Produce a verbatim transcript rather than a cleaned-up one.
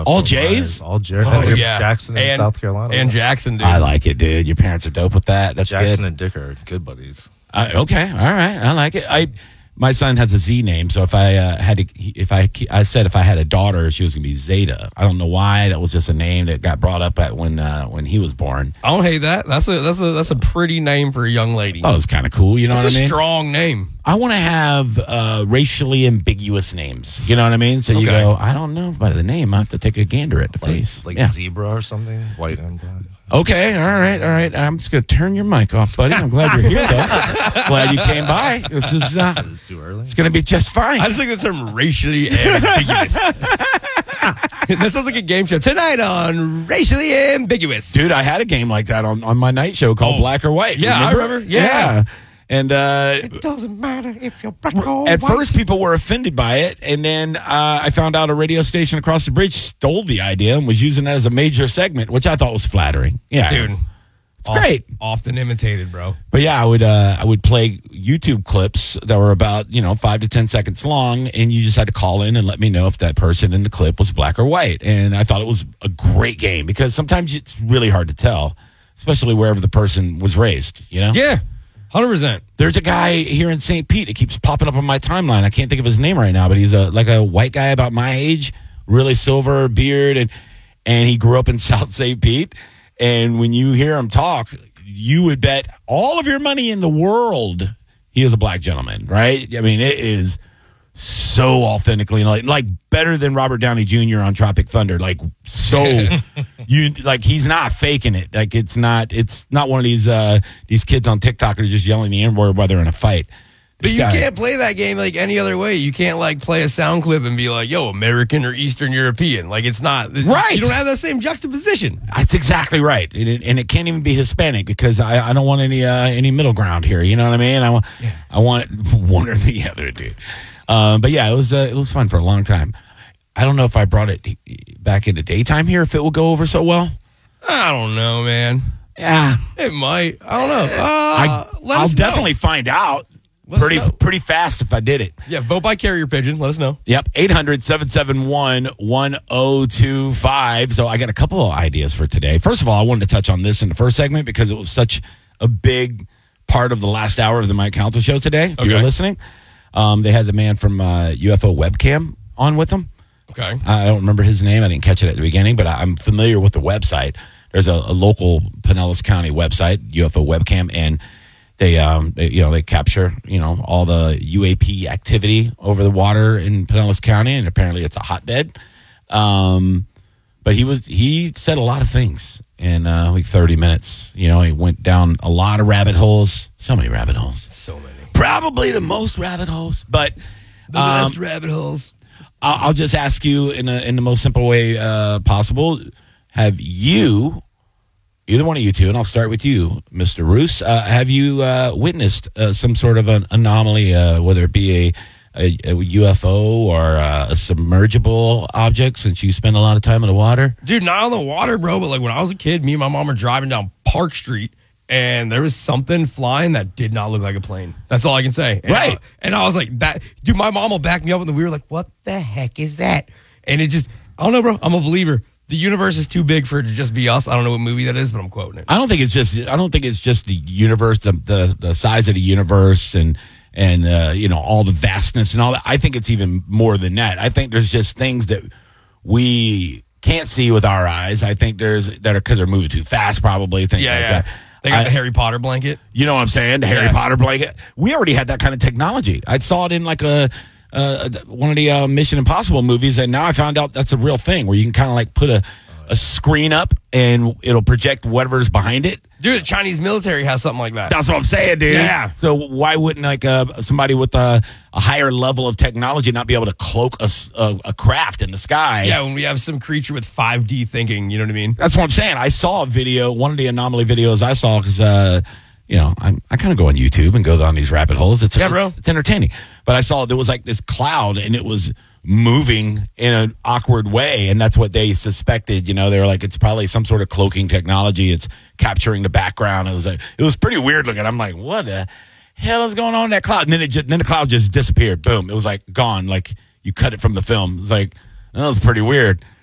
all J's? All J. Oh, and yeah. Jackson in and, South Carolina. And Jackson, dude. I like it, dude. Your parents are dope with that. That's Jackson good. and Dick are good buddies. Uh, okay, all right. I like it. I my son has a Z name, so if I uh, had to, if I I said if I had a daughter, she was gonna be Zeta. I don't know why. That was just a name that got brought up at when uh, when he was born. I don't hate that. That's a that's a that's a pretty name for a young lady. I thought it was kind of cool. You know That's what a I mean? strong name. I want to have uh, racially ambiguous names. You know what I mean? So you Okay. go, I don't know by the name. I have to take a gander at the Like, face. like Yeah. zebra or something. White and black. Okay, all right, all right. I'm just going to turn your mic off, buddy. I'm glad you're here, though. Glad you came by. This is uh, Is it too early? it's going to be just fine. I just think the term racially ambiguous. That sounds like a game show. Tonight on Racially Ambiguous. Dude, I had a game like that on, on my night show called Oh. Black or White. Yeah, I remember. Yeah. And uh, It doesn't matter if you're black or at white. first, people were offended by it. And then uh, I found out a radio station across the bridge stole the idea and was using it as a major segment, which I thought was flattering. Yeah. Dude. It's great. Often imitated, bro. But yeah, I would uh, I would play YouTube clips that were about, you know, five to ten seconds long, and you just had to call in and let me know if that person in the clip was black or white. And I thought it was a great game because sometimes it's really hard to tell, especially wherever the person was raised, you know? Yeah, one hundred percent. There's a guy here in Saint Pete that keeps popping up on my timeline. I can't think of his name right now, but he's a like a white guy about my age, really silver beard, and and he grew up in South Saint Pete. And when you hear him talk, you would bet all of your money in the world he is a black gentleman, right? I mean, it is so authentically like like better than Robert Downey Junior on Tropic Thunder. Like so, you like he's not faking it. Like it's not it's not one of these uh, these kids on TikTok that are just yelling the N word while they're in a fight. But This you guy- can't play that game like any other way. You can't like play a sound clip and be like, yo, American or Eastern European. Like it's not. Right. You don't have that same juxtaposition. That's exactly right, and it, and it can't even be Hispanic because I, I don't want any uh, any middle ground here. You know what I mean? I want Yeah. I want one or the other, dude. Um, but yeah, it was uh, it was fun for a long time. I don't know if I brought it back into daytime here, if it will go over so well. I don't know, man. Yeah, It might. I don't know. Uh, I, let I'll us know. definitely find out Let us pretty know. pretty fast if I did it. Yeah, vote by carrier pigeon. Let us know. Yep, eight hundred, seven seven one, one oh two five. So I got a couple of ideas for today. First of all, I wanted to touch on this in the first segment because it was such a big part of the last hour of the Mike Council show today. If you were Okay. listening, um, they had the man from uh, U F O Webcam on with them. Okay. I don't remember his name. I didn't catch it at the beginning, but I- I'm familiar with the website. There's a, a local Pinellas County website, U F O Webcam, and They, um, they, you know, they capture, you know, all the U A P activity over the water in Pinellas County, and apparently it's a hotbed. Um, but he was, he said a lot of things in uh, like thirty minutes. You know, he went down a lot of rabbit holes. So many rabbit holes. So many. Probably the most rabbit holes. But The um, best rabbit holes. I'll, I'll just ask you in a, in the most simple way uh, possible. Have you? Either one of you two, and I'll start with you, Mister Roos. Uh, have you uh, witnessed uh, some sort of an anomaly, uh, whether it be a, a, a U F O or uh, a submergible object, since you spend a lot of time in the water? Dude, not on the water, bro, but like when I was a kid, me and my mom were driving down Park Street, and there was something flying that did not look like a plane. That's all I can say. And Right. I, and I was like, that, dude, my mom will back me up, and we were like, what the heck is that? And it just, I don't know, bro. I'm a believer. The universe is too big for it to just be us. I don't know what movie that is, but I'm quoting it. I don't think it's just. I don't think it's just the universe, the the, the size of the universe, and and uh, you know all the vastness and all that. I think it's even more than that. I think there's just things that we can't see with our eyes. I think there's that are because they're moving too fast, probably things Yeah, like yeah. that. They got I- the Harry Potter blanket. You know what I'm saying? The Harry Yeah. Potter blanket. We already had that kind of technology. I saw it in like a uh, one of the uh, Mission Impossible movies, and now I found out that's a real thing where you can kind of like put a, a screen up and it'll project whatever's behind it. Dude, the Chinese military has something like that. That's what I'm saying, dude. Yeah. So why wouldn't like uh, somebody with a, a higher level of technology not be able to cloak a, s- a- a craft in the sky? Yeah, when we have some creature with five D thinking, you know what I mean? That's what I'm saying. I saw a video, one of the anomaly videos I saw, because, uh, you know, I'm, I kind of go on YouTube and go down these rabbit holes. It's, Yeah, bro. It's, it's entertaining. But I saw there was like this cloud and it was moving in an awkward way. And that's what they suspected. You know, they were like, it's probably some sort of cloaking technology. It's capturing the background. It was like, it was pretty weird looking. I'm like, what the hell is going on in that cloud? And then it just, then the cloud just disappeared. Boom. It was like gone. Like you cut it from the film. It was like, that was pretty weird.